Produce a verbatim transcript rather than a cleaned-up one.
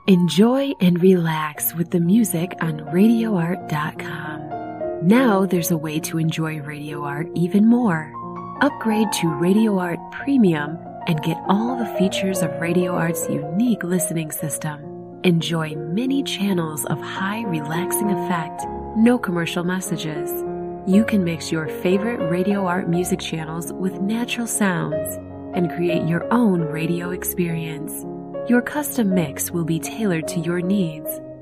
Enjoy and relax with the music on radio art dot com. Now there's a way to enjoy Radio Art even more. Upgrade to Radio Art Premium and get all the features of Radio Art's unique listening system. Enjoy many channels of high relaxing effect, no commercial messages. You can mix your favorite Radio Art music channels with natural sounds and create your own radio experience. Your custom mix will be tailored to your needs.